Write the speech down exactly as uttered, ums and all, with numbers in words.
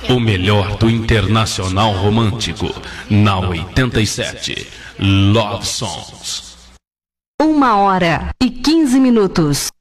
O melhor do internacional romântico, na oitenta e sete, Love Songs. Uma hora e quinze minutos.